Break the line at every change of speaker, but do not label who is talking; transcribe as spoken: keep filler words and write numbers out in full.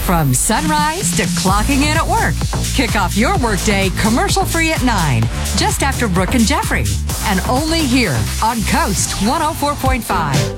From sunrise to clocking in at work. Kick off your workday commercial-free at nine, just after Brooke and Jeffrey. And only here on Coast one oh four point five.